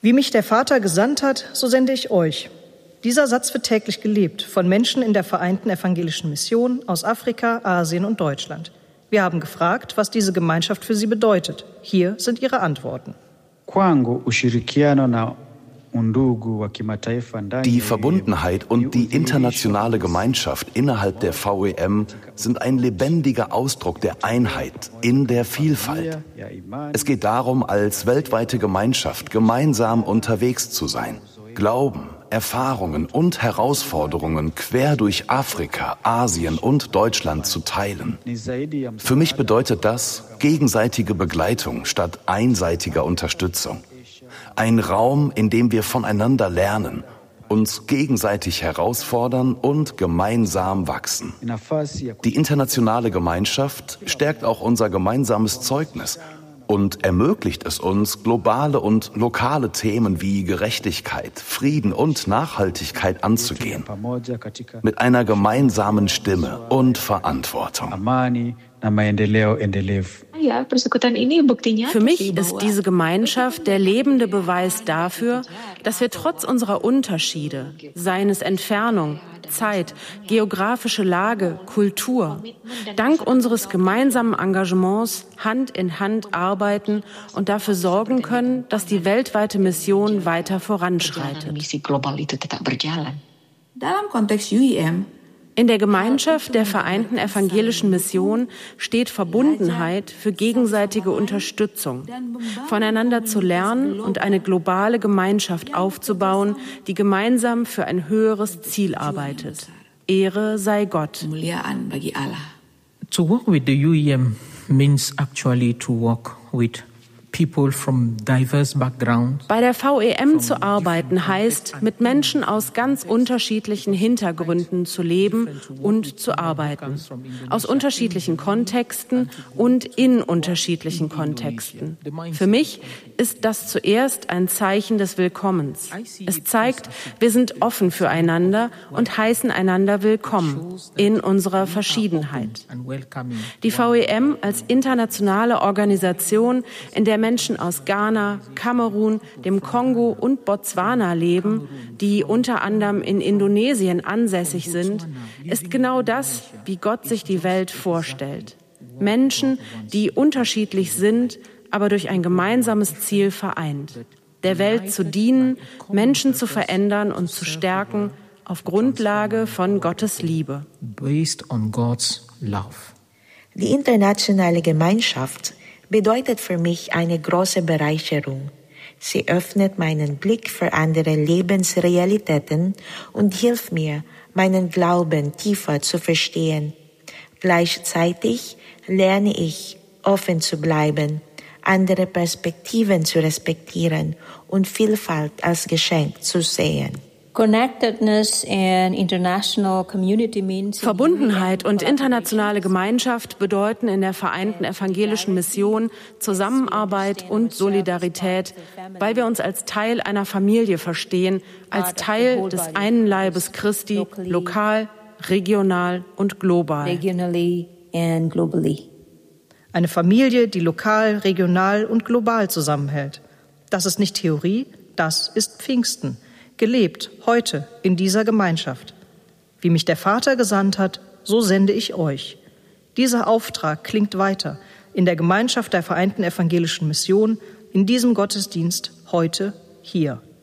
Wie mich der Vater gesandt hat, so sende ich euch. Dieser Satz wird täglich gelebt von Menschen in der Vereinten Evangelischen Mission aus Afrika, Asien und Deutschland. Wir haben gefragt, was diese Gemeinschaft für sie bedeutet. Hier sind ihre Antworten. Die Verbundenheit und die internationale Gemeinschaft innerhalb der VEM sind ein lebendiger Ausdruck der Einheit in der Vielfalt. Es geht darum, als weltweite Gemeinschaft gemeinsam unterwegs zu sein, Glauben, Erfahrungen und Herausforderungen quer durch Afrika, Asien und Deutschland zu teilen. Für mich bedeutet das gegenseitige Begleitung statt einseitiger Unterstützung. Ein Raum, in dem wir voneinander lernen, uns gegenseitig herausfordern und gemeinsam wachsen. Die internationale Gemeinschaft stärkt auch unser gemeinsames Zeugnis und ermöglicht es uns, globale und lokale Themen wie Gerechtigkeit, Frieden und Nachhaltigkeit anzugehen. Mit einer gemeinsamen Stimme und Verantwortung. Für mich ist diese Gemeinschaft der lebende Beweis dafür, dass wir trotz unserer Unterschiede, seien es Entfernung, Zeit, geografische Lage, Kultur, dank unseres gemeinsamen Engagements Hand in Hand arbeiten und dafür sorgen können, dass die weltweite Mission weiter voranschreitet. In der Gemeinschaft der Vereinten Evangelischen Mission steht Verbundenheit für gegenseitige Unterstützung, voneinander zu lernen und eine globale Gemeinschaft aufzubauen, die gemeinsam für ein höheres Ziel arbeitet. Ehre sei Gott. To work with the UEM means actually to work with people from diverse backgrounds. Bei der VEM zu arbeiten heißt, mit Menschen aus ganz unterschiedlichen Hintergründen zu leben und zu arbeiten. Aus unterschiedlichen Kontexten und in unterschiedlichen Kontexten. Für mich ist das zuerst ein Zeichen des Willkommens. Es zeigt, wir sind offen füreinander und heißen einander willkommen in unserer Verschiedenheit. Die VEM als internationale Organisation, in der Menschen aus Ghana, Kamerun, dem Kongo und Botswana leben, die unter anderem in Indonesien ansässig sind, ist genau das, wie Gott sich die Welt vorstellt. Menschen, die unterschiedlich sind, aber durch ein gemeinsames Ziel vereint. Der Welt zu dienen, Menschen zu verändern und zu stärken auf Grundlage von Gottes Liebe. Based on God's love. Die internationale Gemeinschaft bedeutet für mich eine große Bereicherung. Sie öffnet meinen Blick für andere Lebensrealitäten und hilft mir, meinen Glauben tiefer zu verstehen. Gleichzeitig lerne ich, offen zu bleiben, andere Perspektiven zu respektieren und Vielfalt als Geschenk zu sehen. Verbundenheit und internationale Gemeinschaft bedeuten in der Vereinten Evangelischen Mission Zusammenarbeit und Solidarität, weil wir uns als Teil einer Familie verstehen, als Teil des einen Leibes Christi, lokal, regional und global. Eine Familie, die lokal, regional und global zusammenhält. Das ist nicht Theorie, das ist Pfingsten. Gelebt, heute, in dieser Gemeinschaft. Wie mich der Vater gesandt hat, so sende ich euch. Dieser Auftrag klingt weiter in der Gemeinschaft der Vereinten Evangelischen Mission, in diesem Gottesdienst, heute, hier.